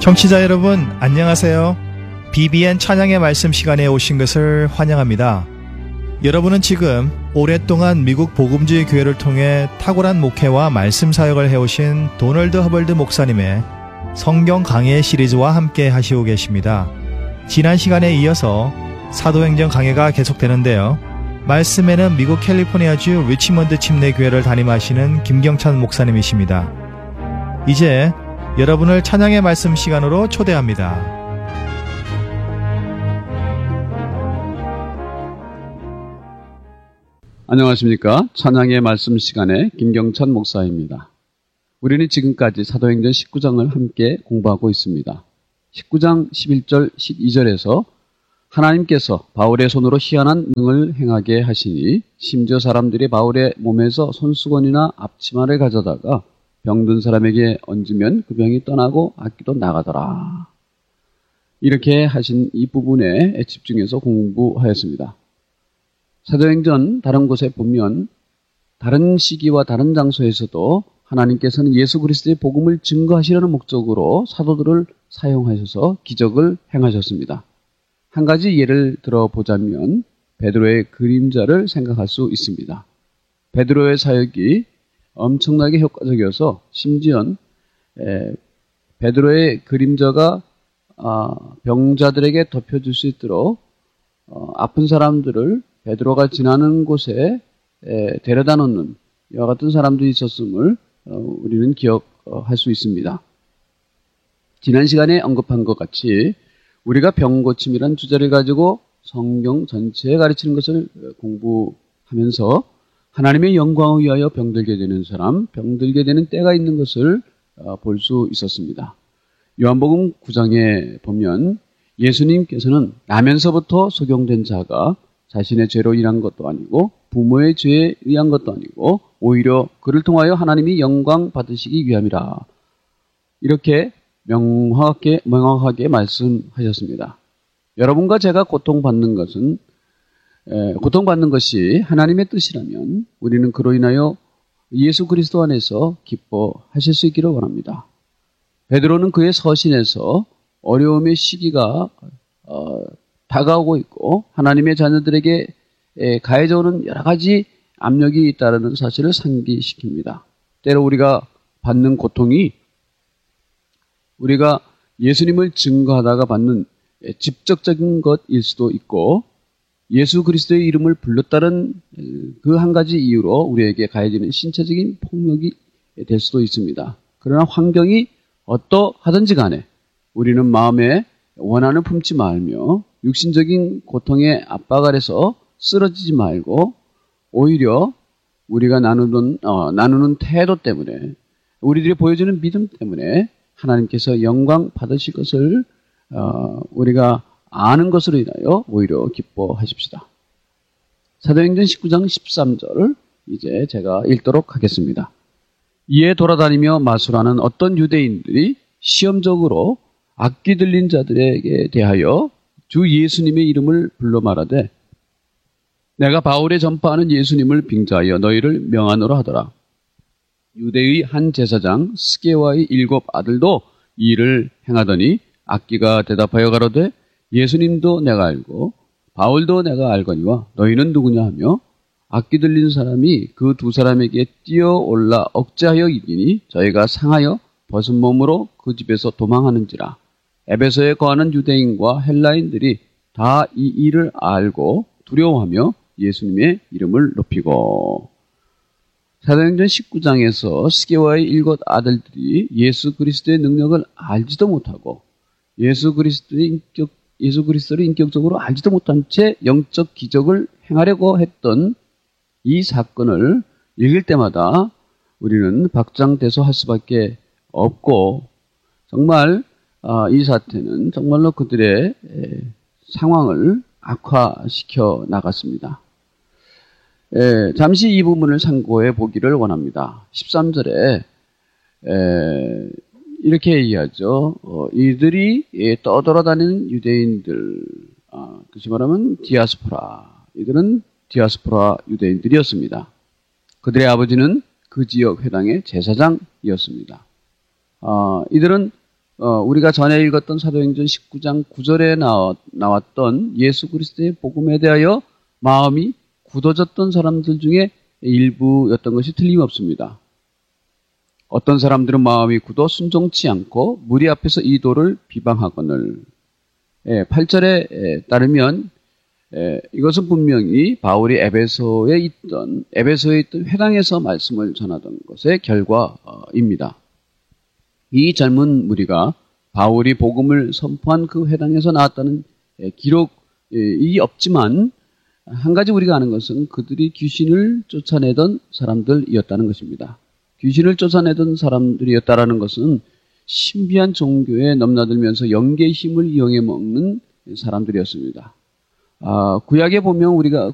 청취자 여러분, 안녕하세요. BBN 찬양의 말씀 시간에 오신 것을 환영합니다. 여러분은 지금 오랫동안 미국 복음주의 교회를 통해 탁월한 목회와 말씀 사역을 해오신 도널드 허벌드 목사님의 성경 강해 시리즈와 함께 하시고 계십니다. 지난 시간에 이어서 사도행전 강해가 계속되는데요. 말씀에는 미국 캘리포니아주 리치먼드 침례교회를 담임하시는 김경찬 목사님이십니다. 이제 여러분을 찬양의 말씀 시간으로 초대합니다. 안녕하십니까. 찬양의 말씀 시간에 김경찬 목사입니다. 우리는 지금까지 사도행전 19장을 함께 공부하고 있습니다. 19장 11절 12절에서 하나님께서 바울의 손으로 희한한 능을 행하게 하시니 심지어 사람들이 바울의 몸에서 손수건이나 앞치마를 가져다가 병든 사람에게 얹으면 그 병이 떠나고 악기도 나가더라. 이렇게 하신 이 부분에 집중해서 공부하였습니다. 사도행전 다른 곳에 보면 다른 시기와 다른 장소에서도 하나님께서는 예수 그리스도의 복음을 증거하시려는 목적으로 사도들을 사용하셔서 기적을 행하셨습니다. 한 가지 예를 들어보자면 베드로의 그림자를 생각할 수 있습니다. 베드로의 사역이 엄청나게 효과적이어서 심지어 베드로의 그림자가 병자들에게 덮여줄 수 있도록 아픈 사람들을 베드로가 지나는 곳에 데려다 놓는 이와 같은 사람들이 있었음을 우리는 기억할 수 있습니다. 지난 시간에 언급한 것 같이 우리가 병고침이란 주제를 가지고 성경 전체에 가르치는 것을 공부하면서 하나님의 영광을 위하여 병들게 되는 사람, 병들게 되는 때가 있는 것을 볼 수 있었습니다. 요한복음 9장에 보면 예수님께서는 나면서부터 소경된 자가 자신의 죄로 인한 것도 아니고 부모의 죄에 의한 것도 아니고 오히려 그를 통하여 하나님이 영광 받으시기 위함이라. 이렇게 명확하게 말씀하셨습니다. 여러분과 제가 고통받는 것이 하나님의 뜻이라면 우리는 그로 인하여 예수 그리스도 안에서 기뻐하실 수 있기를 원합니다. 베드로는 그의 서신에서 어려움의 시기가 다가오고 있고 하나님의 자녀들에게 가해져 오는 여러 가지 압력이 있다는 사실을 상기시킵니다. 때로 우리가 받는 고통이 우리가 예수님을 증거하다가 받는 직접적인 것일 수도 있고 예수 그리스도의 이름을 불렀다는 그 한 가지 이유로 우리에게 가해지는 신체적인 폭력이 될 수도 있습니다. 그러나 환경이 어떠하든지 간에 우리는 마음에 원한을 품지 말며 육신적인 고통의 압박 아래서 쓰러지지 말고 오히려 우리가 나누는 태도 때문에 우리들이 보여주는 믿음 때문에 하나님께서 영광 받으실 것을 우리가 아는 것으로 인하여 오히려 기뻐하십시다. 사도행전 19장 13절을 이제 제가 읽도록 하겠습니다. 이에 돌아다니며 마술하는 어떤 유대인들이 시험적으로 악기 들린 자들에게 대하여 주 예수님의 이름을 불러 말하되 내가 바울의 전파하는 예수님을 빙자하여 너희를 명하노라 하더라. 유대의 한 제사장 스게와의 7 아들도 이 일을 행하더니 악기가 대답하여 가로되 예수님도 내가 알고 바울도 내가 알거니와 너희는 누구냐 하며 악기 들린 사람이 그 두 사람에게 뛰어올라 억제하여 이기니 저희가 상하여 벗은 몸으로 그 집에서 도망하는지라. 에베소에 거하는 유대인과 헬라인들이 다 이 일을 알고 두려워하며 예수님의 이름을 높이고. 사도행전 19장에서 스게와의 7 아들들이 예수 그리스도의 능력을 알지도 못하고 예수 그리스도를 인격적으로 알지도 못한 채 영적 기적을 행하려고 했던 이 사건을 읽을 때마다 우리는 박장대소할 수밖에 없고 정말 이 사태는 정말로 그들의 상황을 악화시켜 나갔습니다. 잠시 이 부분을 참고해 보기를 원합니다. 13절에 이렇게 얘기하죠. 이들이 떠돌아다니는 유대인들, 그렇지 말하면 디아스포라, 이들은 디아스포라 유대인들이었습니다. 그들의 아버지는 그 지역 회당의 제사장이었습니다. 이들은 우리가 전에 읽었던 사도행전 19장 9절에 나왔던 예수 그리스도의 복음에 대하여 마음이 굳어졌던 사람들 중에 일부였던 것이 틀림없습니다. 어떤 사람들은 마음이 굳어 순종치 않고 무리 앞에서 이 도를 비방하거늘. 8절에 따르면 이것은 분명히 바울이 에베소에 있던 회당에서 말씀을 전하던 것의 결과입니다. 이 젊은 무리가 바울이 복음을 선포한 그 회당에서 나왔다는 기록이 없지만 한 가지 우리가 아는 것은 그들이 귀신을 쫓아내던 사람들이었다는 것입니다. 귀신을 쫓아내던 사람들이었다라는 것은 신비한 종교에 넘나들면서 영계의 힘을 이용해 먹는 사람들이었습니다. 구약에 보면 우리가